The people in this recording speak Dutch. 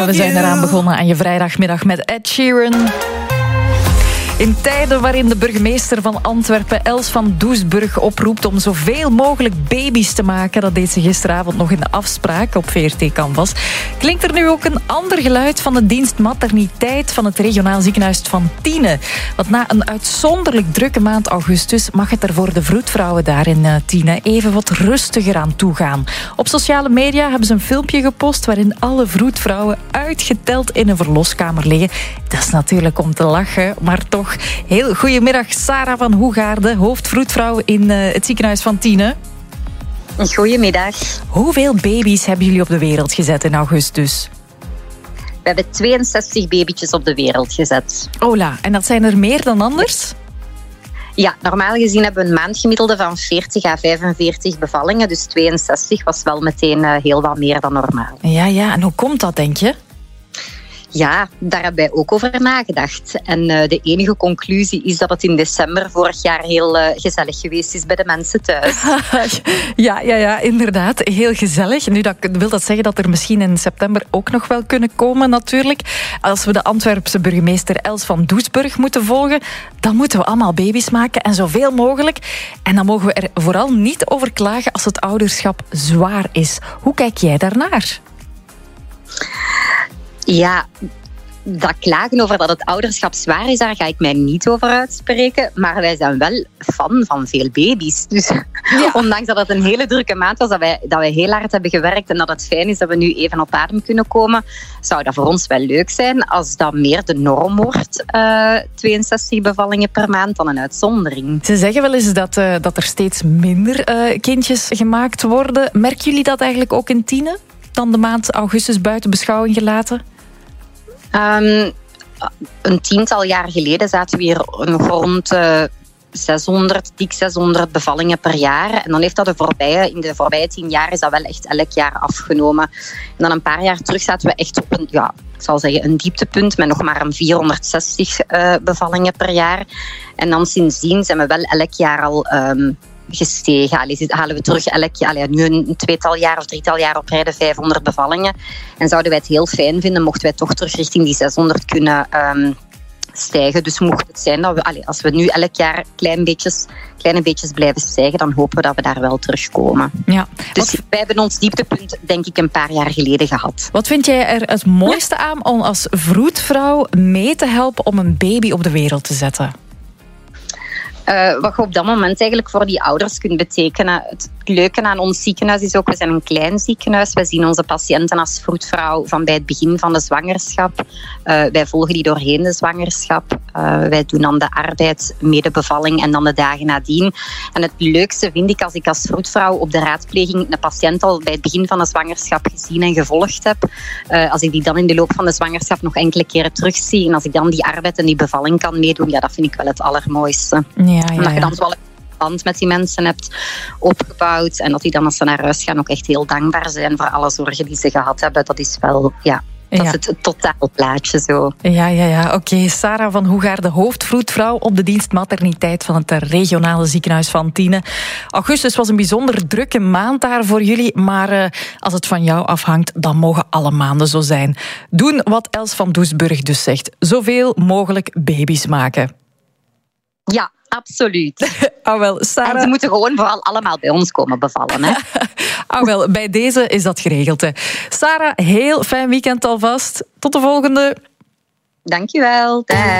We zijn eraan begonnen aan je vrijdagmiddag met Ed Sheeran. In tijden waarin de burgemeester van Antwerpen, Els van Doesburg, oproept om zoveel mogelijk baby's te maken, dat deed ze gisteravond nog in de afspraak op VRT Canvas, klinkt er nu ook een ander geluid van de dienst materniteit van het regionaal ziekenhuis van Tiene. Want na een uitzonderlijk drukke maand augustus mag het er voor de vroedvrouwen daar in Tiene even wat rustiger aan toegaan. Op sociale media hebben ze een filmpje gepost waarin alle vroedvrouwen uitgeteld in een verloskamer liggen. Dat is natuurlijk om te lachen, maar toch. Heel goedemiddag, Sarah van Hoegaarde, hoofdvroedvrouw in het ziekenhuis van Tiene. Goedemiddag. Hoeveel baby's hebben jullie op de wereld gezet in augustus? We hebben 62 babytjes op de wereld gezet. Ola, en dat zijn er meer dan anders? Ja, normaal gezien hebben we een maandgemiddelde van 40 à 45 bevallingen. Dus 62 was wel meteen heel wat meer dan normaal. Ja, en hoe komt dat, denk je? Ja, daar hebben wij ook over nagedacht. En de enige conclusie is dat het in december vorig jaar heel gezellig geweest is bij de mensen thuis. Ja, inderdaad. Heel gezellig. Nu, wil dat zeggen dat er misschien in september ook nog wel kunnen komen, natuurlijk. Als we de Antwerpse burgemeester Els van Doesburg moeten volgen, dan moeten we allemaal baby's maken en zoveel mogelijk. En dan mogen we er vooral niet over klagen als het ouderschap zwaar is. Hoe kijk jij daarnaar? Ja, dat klagen over dat het ouderschap zwaar is, daar ga ik mij niet over uitspreken. Maar wij zijn wel fan van veel baby's. Dus ja. Ondanks dat het een hele drukke maand was, dat wij heel hard hebben gewerkt en dat het fijn is dat we nu even op adem kunnen komen, zou dat voor ons wel leuk zijn als dat meer de norm wordt. 62 bevallingen per maand dan een uitzondering. Ze zeggen wel eens dat er steeds minder kindjes gemaakt worden. Merken jullie dat eigenlijk ook in Tiene? Dan de maand augustus buiten beschouwing gelaten? Een 10-tal jaar geleden zaten we hier nog rond 600, dik 600 bevallingen per jaar. En dan heeft dat in de voorbije 10 jaar is dat wel echt elk jaar afgenomen. En dan een paar jaar terug zaten we echt op een dieptepunt met nog maar een 460 bevallingen per jaar. En dan sindsdien zijn we wel elk jaar al gestegen. Halen we terug elk jaar, nu een 2-tal jaar of 3-tal jaar op rij de 500 bevallingen. En zouden wij het heel fijn vinden mochten wij toch terug richting die 600 kunnen stijgen. Dus mocht het zijn dat we, als we nu elk jaar kleine beetjes blijven stijgen, dan hopen we dat we daar wel terugkomen. Ja. Dus wij hebben ons dieptepunt, denk ik, een paar jaar geleden gehad. Wat vind jij er het mooiste aan om als vroedvrouw mee te helpen om een baby op de wereld te zetten? Wat je op dat moment eigenlijk voor die ouders kunt betekenen. Het leuke aan ons ziekenhuis is ook, we zijn een klein ziekenhuis. Wij zien onze patiënten als vroedvrouw van bij het begin van de zwangerschap. Wij volgen die doorheen de zwangerschap. Wij doen dan de arbeidsmedebevalling en dan de dagen nadien. En het leukste vind ik als ik als vroedvrouw op de raadpleging een patiënt al bij het begin van de zwangerschap gezien en gevolgd heb. Als ik die dan in de loop van de zwangerschap nog enkele keren terugzie en als ik dan die arbeid en die bevalling kan meedoen, ja, dat vind ik wel het allermooiste. Ja. Omdat je dan wel een band met die mensen hebt opgebouwd en dat die dan als ze naar huis gaan ook echt heel dankbaar zijn voor alle zorgen die ze gehad hebben. Dat is wel, dat is het totaalplaatje zo. Ja. Oké. Sarah van Hoegaarde, hoofdvroedvrouw op de dienst materniteit van het regionale ziekenhuis van Tiene. Augustus was een bijzonder drukke maand daar voor jullie, maar als het van jou afhangt, dan mogen alle maanden zo zijn. Doen wat Els van Doesburg dus zegt. Zoveel mogelijk baby's maken. Ja, absoluut. Sarah... En ze moeten gewoon vooral allemaal bij ons komen bevallen. Hè? Bij deze is dat geregeld. Hè. Sarah, heel fijn weekend alvast. Tot de volgende. Dankjewel. Dag.